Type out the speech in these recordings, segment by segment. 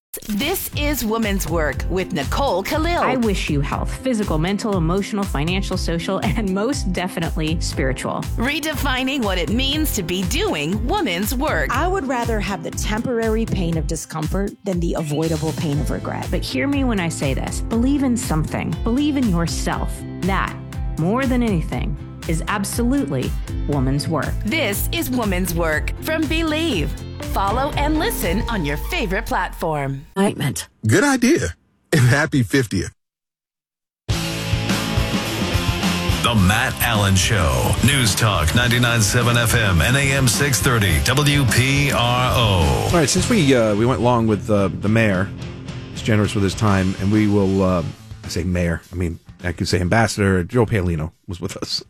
This is Woman's Work with Nicole Khalil. I wish you health, physical, mental, emotional, financial, social, and most definitely spiritual. Redefining what it means to be doing woman's work. I would rather have the temporary pain of discomfort than the avoidable pain of regret. But hear me when I say this. Believe in something. Believe in yourself. That, more than anything, is absolutely woman's work. This is Woman's Work from Believe. Follow and listen on your favorite platform. Good idea. And happy 50th. The Matt Allen Show. News Talk 99.7 FM and AM 630 WPRO. All right, since we went long with the mayor, he's generous with his time, and we will, I say mayor, I could say Ambassador Joe Paolino was with us.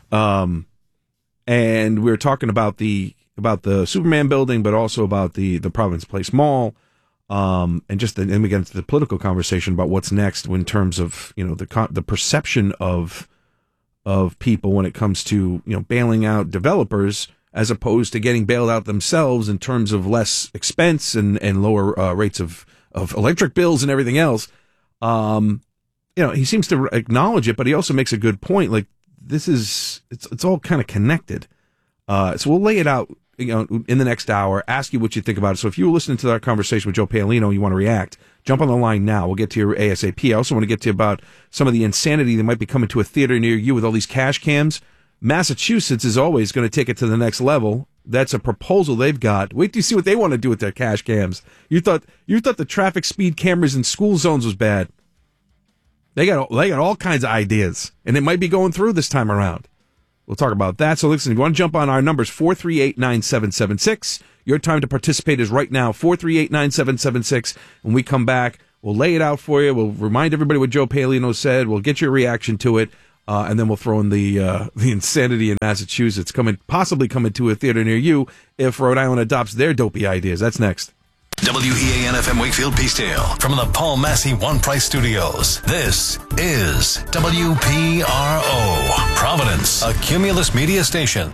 And we were talking about the Superman building, but also about the Providence Place Mall, and then we get into the political conversation about what's next in terms of the perception of people when it comes to bailing out developers as opposed to getting bailed out themselves in terms of less expense and lower rates of electric bills and everything else. He seems to acknowledge it, but he also makes a good point. Like it's all kind of connected. So we'll lay it out, in the next hour, ask you what you think about it. So if you were listening to that conversation with Joe Paolino, you want to react, jump on the line now. We'll get to your ASAP. I also want to get to you about some of the insanity that might be coming to a theater near you with all these cash cams. Massachusetts is always going to take it to the next level. That's a proposal they've got. Wait till you see what they want to do with their cash cams. You thought the traffic speed cameras in school zones was bad. They got all kinds of ideas, and it might be going through this time around. We'll talk about that. So listen, if you want to jump on our numbers, 438-9776. Your time to participate is right now, 438-9776. When we come back, we'll lay it out for you. We'll remind everybody what Joe Paolino said. We'll get your reaction to it, and then we'll throw in the insanity in Massachusetts possibly coming to a theater near you if Rhode Island adopts their dopey ideas. That's next. WEAN-FM Wakefield Peacedale from the Paul Massey One Price Studios. This is WPRO, Providence, a Cumulus media station.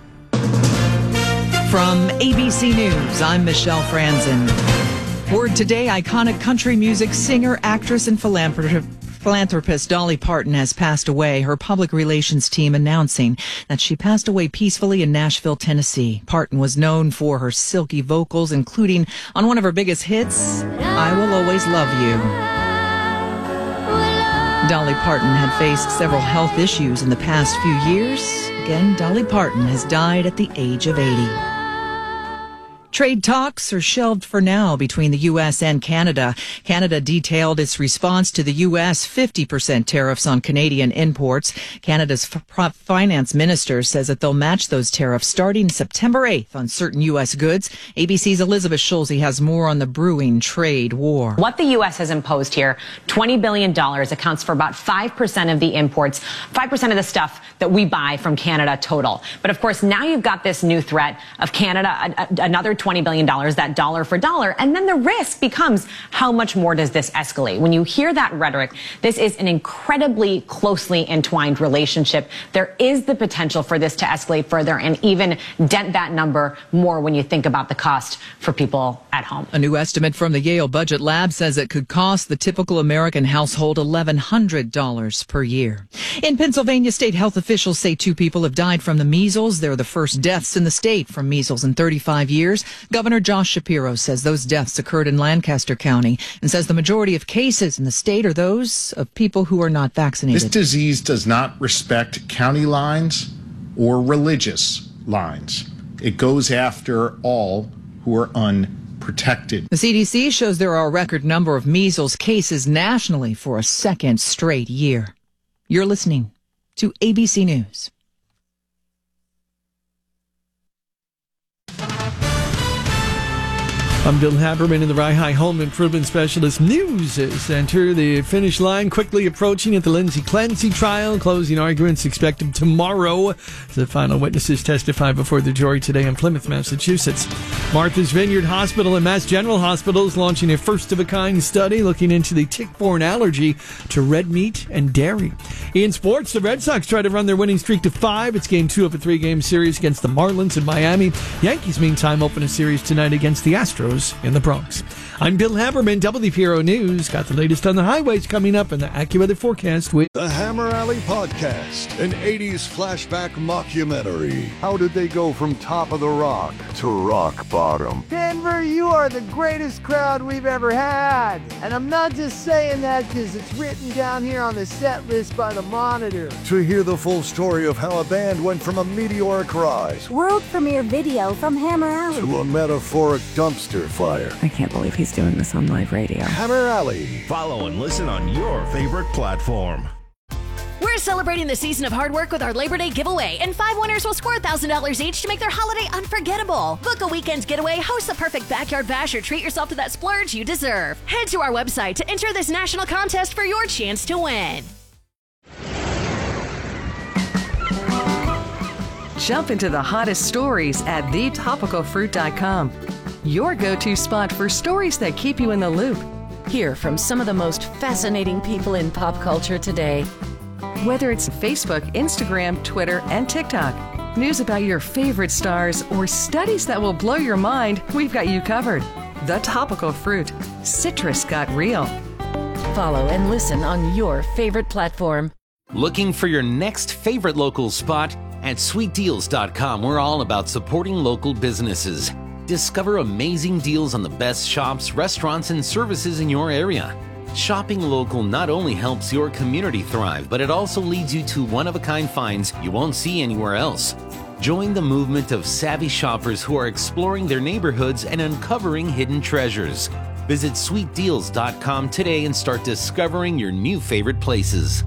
From ABC News, I'm Michelle Franzen. Word today, iconic country music singer, actress, and philanthropist Dolly Parton has passed away. Her public relations team announcing that she passed away peacefully in Nashville, Tennessee. Parton was known for her silky vocals, including on one of her biggest hits, I Will Always Love You. Dolly Parton had faced several health issues in the past few years. Again, Dolly Parton has died at the age of 80. Trade talks are shelved for now between the U.S. and Canada. Canada detailed its response to the U.S. 50% tariffs on Canadian imports. Canada's finance minister says that they'll match those tariffs starting September 8th on certain U.S. goods. ABC's Elizabeth Schulze has more on the brewing trade war. What the U.S. has imposed here, $20 billion, accounts for about 5% of the imports, 5% of the stuff that we buy from Canada total. But of course, now you've got this new threat of Canada, another $20 billion, that dollar for dollar. And then the risk becomes, how much more does this escalate? When you hear that rhetoric, this is an incredibly closely entwined relationship. There is the potential for this to escalate further and even dent that number more when you think about the cost for people at home. A new estimate from the Yale Budget Lab says it could cost the typical American household $1,100 per year. In Pennsylvania, state health officials say 2 people have died from the measles. They're the first deaths in the state from measles in 35 years. Governor Josh Shapiro says those deaths occurred in Lancaster County and says the majority of cases in the state are those of people who are not vaccinated. This disease does not respect county lines or religious lines. It goes after all who are unprotected. The CDC shows there are a record number of measles cases nationally for a second straight year. You're listening to ABC News. I'm Bill Haberman in the Rye Home Improvement Specialist News Center. The finish line quickly approaching at the Lindsay Clancy trial. Closing arguments expected tomorrow. The final witnesses testify before the jury today in Plymouth, Massachusetts. Martha's Vineyard Hospital and Mass General Hospital is launching a first-of-a-kind study looking into the tick-borne allergy to red meat and dairy. In sports, the Red Sox try to run their winning streak to 5. It's game 2 of a 3-game series against the Marlins in Miami. Yankees, meantime, open a series tonight against the Astros Heroes in the Bronx. I'm Bill Haberman, WPRO News. Got the latest on the highways coming up and the AccuWeather forecast with the Hammer Alley Podcast, an 80s flashback mockumentary. How did they go from top of the rock to rock bottom? Denver, you are the greatest crowd we've ever had. And I'm not just saying that because it's written down here on the set list by the Monitor. To hear the full story of how a band went from a meteoric rise, world premiere video from Hammer Alley, to a metaphoric dumpster fire. I can't believe he's doing this on live radio. Hammer Alley. Follow and listen on your favorite platform. We're celebrating the season of hard work with our Labor Day giveaway, and 5 winners will score $1,000 each to make their holiday unforgettable. Book a weekend's getaway, host the perfect backyard bash, or treat yourself to that splurge you deserve. Head to our website to enter this national contest for your chance to win. Jump into the hottest stories at thetopicalfruit.com. Your go-to spot for stories that keep you in the loop. Hear from some of the most fascinating people in pop culture today. Whether it's Facebook, Instagram, Twitter, and TikTok, news about your favorite stars, or studies that will blow your mind, we've got you covered. The Topical Fruit. Citrus got real. Follow and listen on your favorite platform. Looking for your next favorite local spot? At sweetdeals.com, we're all about supporting local businesses. Discover amazing deals on the best shops, restaurants, and services in your area. Shopping local not only helps your community thrive, but it also leads you to one-of-a-kind finds you won't see anywhere else. Join the movement of savvy shoppers who are exploring their neighborhoods and uncovering hidden treasures. Visit sweetdeals.com today and start discovering your new favorite places.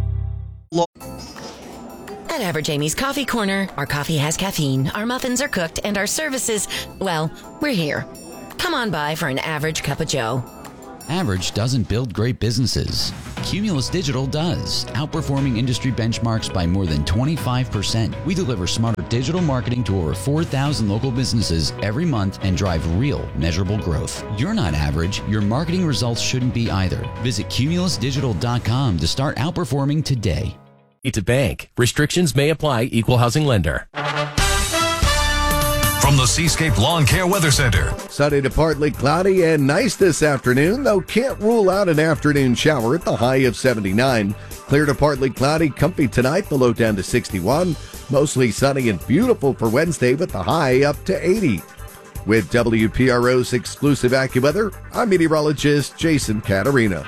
At Average Amy's Coffee Corner, our coffee has caffeine, our muffins are cooked, and our services, well, we're here. Come on by for an average cup of joe. Average doesn't build great businesses. Cumulus Digital does, outperforming industry benchmarks by more than 25%. We deliver smarter digital marketing to over 4,000 local businesses every month and drive real, measurable growth. You're not average. Your marketing results shouldn't be either. Visit cumulusdigital.com to start outperforming today. It's a bank. Restrictions may apply. Equal housing lender. From the Seascape Lawn Care Weather Center. Sunny to partly cloudy and nice this afternoon, though can't rule out an afternoon shower at the high of 79. Clear to partly cloudy, comfy tonight, the low down to 61. Mostly sunny and beautiful for Wednesday with the high up to 80. With WPRO's exclusive AccuWeather, I'm meteorologist Jason Caterina.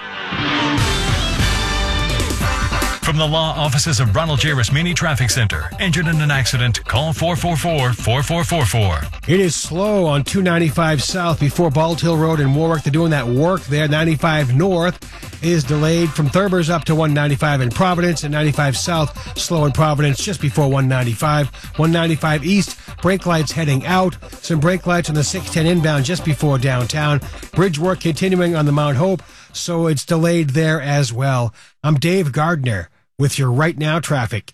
From the law offices of Ronald J. Rasmini Traffic Center. Injured in an accident? Call 444-4444. It is slow on 295 South before Bald Hill Road in Warwick. They're doing that work there. 95 North is delayed from Thurbers up to 195 in Providence, and 95 South slow in Providence just before 195. 195 East, brake lights heading out. Some brake lights on the 610 inbound just before downtown. Bridge work continuing on the Mount Hope, so it's delayed there as well. I'm Dave Gardner with your Right Now traffic.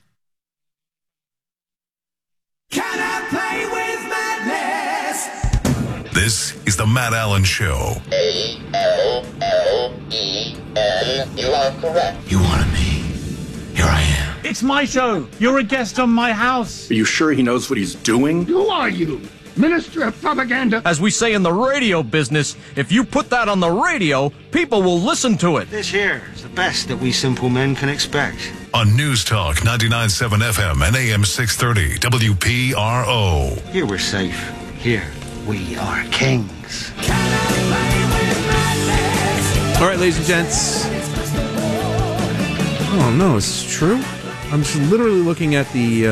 Can I play with madness? This is the Matt Allen Show. A-L-L-E-N. You are correct. You wanted me. Here I am. It's my show. You're a guest on my house. Are you sure he knows what he's doing? Who are you? Minister of Propaganda. As we say in the radio business, if you put that on the radio, people will listen to it. This here is the best that we simple men can expect. On News Talk 99.7 FM and AM 630 WPRO. Here we're safe. Here we are kings. All right, ladies and gents. Oh, no, it's true. I'm just literally looking at the...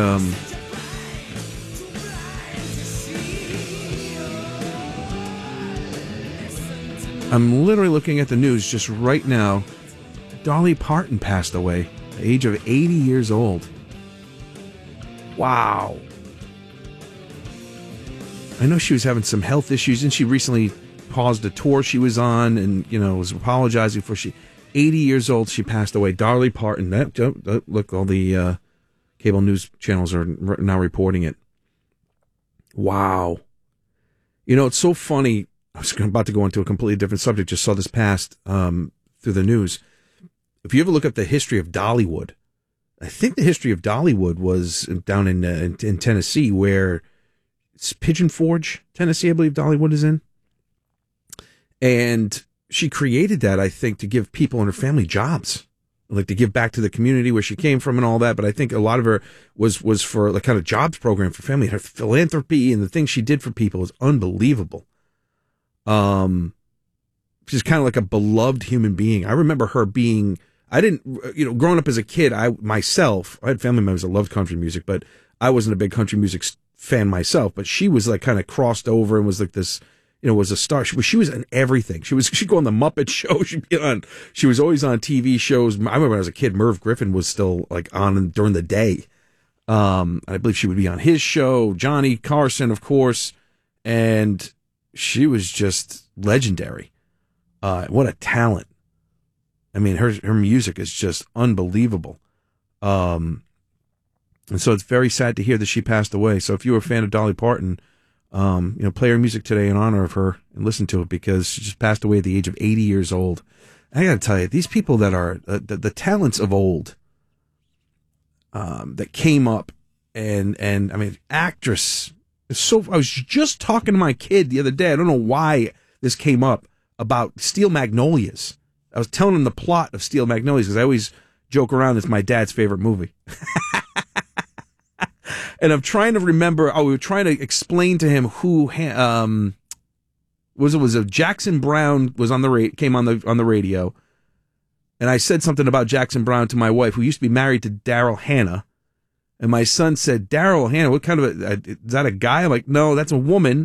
I'm literally looking at the news just right now. Dolly Parton passed away at the age of 80 years old. Wow. I know she was having some health issues, and she recently paused a tour she was on and, was apologizing for 80 years old, she passed away. Dolly Parton. Look, all the cable news channels are now reporting it. Wow. It's so funny. I was about to go into a completely different subject. Just saw this passed through the news. If you ever look up the history of Dollywood, I think the history of Dollywood was down in Tennessee, where it's Pigeon Forge, Tennessee, I believe Dollywood is in. And she created that, I think, to give people in her family jobs, like to give back to the community where she came from and all that. But I think a lot of her was for like kind of jobs program for family. Her philanthropy and the things she did for people is unbelievable. She's kind of like a beloved human being. I remember her being, growing up as a kid, I had family members that loved country music, but I wasn't a big country music fan myself. But she was like kind of crossed over and was like this, was a star. She was in everything. She'd go on the Muppet Show. She was always on TV shows. I remember when I was a kid, Merv Griffin was still like on during the day. I believe she would be on his show, Johnny Carson, of course. And she was just legendary. What a talent. I mean, her music is just unbelievable. And so it's very sad to hear that she passed away. So if you were a fan of Dolly Parton, play her music today in honor of her and listen to it, because she just passed away at the age of 80 years old. I got to tell you, these people that are the talents of old, that came up and I mean, actress. I was just talking to my kid the other day. I don't know why this came up about Steel Magnolias. I was telling him the plot of Steel Magnolias because I always joke around. It's my dad's favorite movie. And I'm trying to remember. We were trying to explain to him who was it Jackson Browne was came on the radio, and I said something about Jackson Browne to my wife, who used to be married to Daryl Hannah, and my son said, "Daryl Hannah, what kind of is that a guy?" I'm like, "No, that's a woman."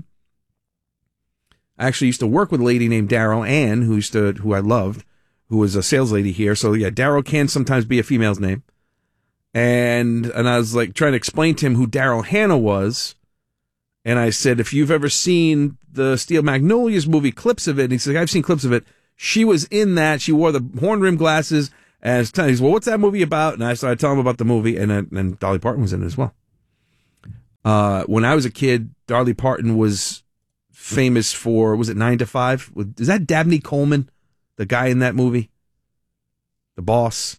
I actually used to work with a lady named Daryl Ann, who I loved, who was a sales lady here. So yeah, Daryl can sometimes be a female's name. And I was like trying to explain to him who Daryl Hannah was. And I said, if you've ever seen the Steel Magnolias movie, clips of it, and he said, I've seen clips of it. She was in that. She wore the horn rim glasses. And he said, well, what's that movie about? And I started telling him about the movie, and Dolly Parton was in it as well. When I was a kid, Dolly Parton was famous for, was it 9 to 5? Is that Dabney Coleman, the guy in that movie? The boss?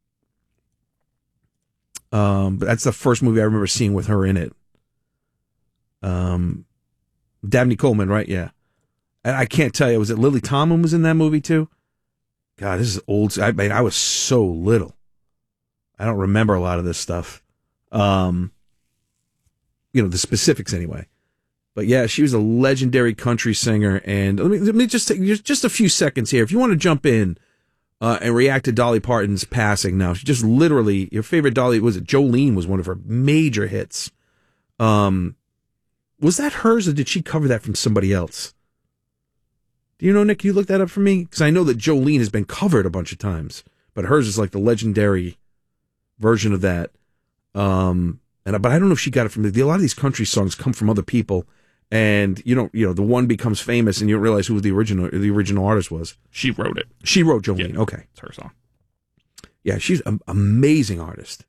But that's the first movie I remember seeing with her in it. Dabney Coleman, right? Yeah. And I can't tell you, was it Lily Tomlin was in that movie too? God, this is old. I mean, I was so little. I don't remember a lot of this stuff. The specifics anyway. But yeah, she was a legendary country singer. And let me just take just a few seconds here. If you want to jump in and react to Dolly Parton's passing now, she just literally, your favorite Dolly, was it Jolene was one of her major hits. Was that hers, or did she cover that from somebody else? Do you know, Nick? Can you look that up for me? Because I know that Jolene has been covered a bunch of times, but hers is like the legendary version of that. But I don't know if she got it from a lot of these country songs come from other people, and the one becomes famous, and you don't realize who the original artist was. She wrote it. She wrote Jolene. Yeah, okay, it's her song. Yeah, she's an amazing artist.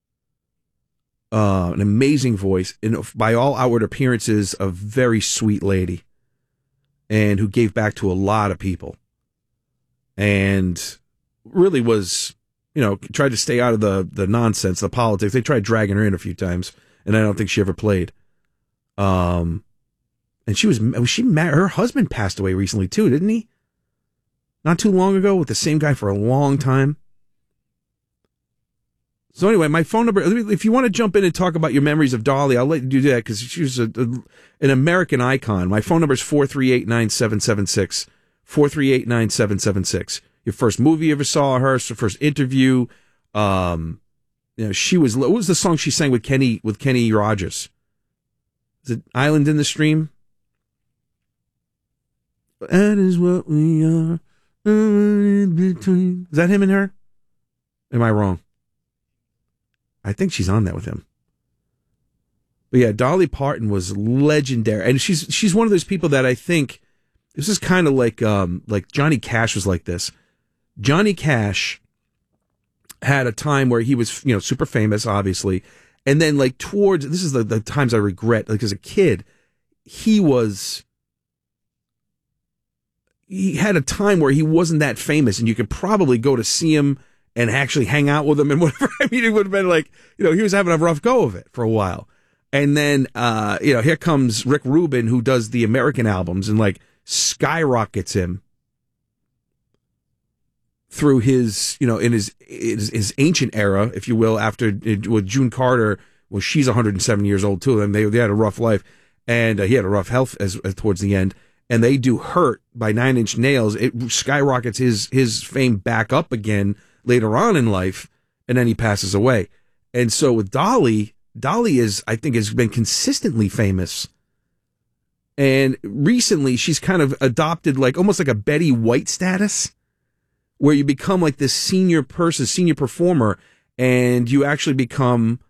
An amazing voice, and by all outward appearances, a very sweet lady, and who gave back to a lot of people, and really was, tried to stay out of the nonsense, the politics. They tried dragging her in a few times, and I don't think she ever played. And was she married? Her husband passed away recently too, didn't he? Not too long ago, with the same guy for a long time. So anyway, my phone number, if you want to jump in and talk about your memories of Dolly, I'll let you do that, because she was an American icon. My phone number is 438-9776, 438-9776. Your first movie you ever saw her, her first interview. She was, what was the song she sang with Kenny Rogers? Is it Island in the Stream? That is what we are in between. Is that him and her? Am I wrong? I think she's on that with him. But yeah, Dolly Parton was legendary, and she's one of those people that I think this is kind of like Johnny Cash was like this. Johnny Cash had a time where he was super famous, obviously, and then this is the times I regret. Like as a kid, he had a time where he wasn't that famous, and you could probably go to see him and actually hang out with him and whatever. I mean, it would have been like, he was having a rough go of it for a while. And then, here comes Rick Rubin, who does the American albums and skyrockets him through his, in his ancient era, if you will, after with June Carter. Well, she's 107 years old too, and they had a rough life, and he had a rough health as towards the end. And they do Hurt by Nine Inch Nails. It skyrockets his fame back up again later on in life, and then he passes away. And so with Dolly is, I think, has been consistently famous. And recently she's kind of adopted almost like a Betty White status, where you become like this senior performer, and you actually become,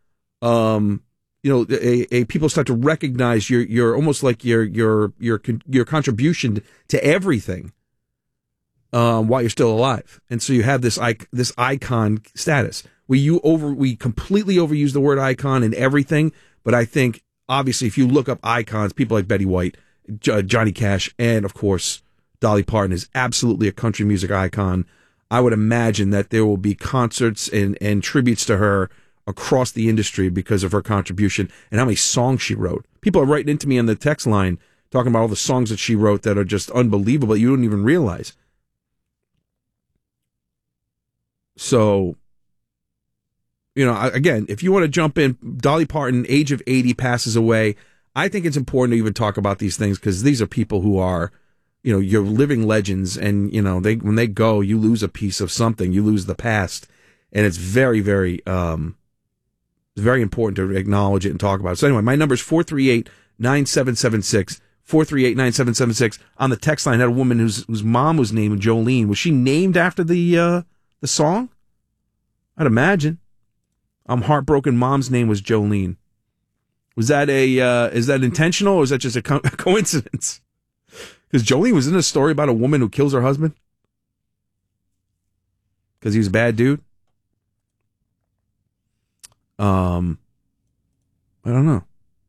people start to recognize your almost like your contribution to everything, while you're still alive. And so you have this icon status. We completely overuse the word icon in everything, but I think obviously if you look up icons, people like Betty White, Johnny Cash, and of course Dolly Parton is absolutely a country music icon. I would imagine that there will be concerts and tributes to her across the industry because of her contribution and how many songs she wrote. People are writing into me on the text line talking about all the songs that she wrote that are just unbelievable. You don't even realize. So, again, if you want to jump in, Dolly Parton, age of 80, passes away. I think it's important to even talk about these things because these are people who are, you're living legends, and, when they go, you lose a piece of something. You lose the past. And it's very, very, very important to acknowledge it and talk about it. So anyway, my number is 438-9776, 438-9776. On the text line, I had a woman whose mom was named Jolene. Was she named after the song? I'd imagine. I'm heartbroken. Mom's name was Jolene. Was that is that intentional, or is that just a coincidence? Because Jolene was in a story about a woman who kills her husband because he was a bad dude. I don't know.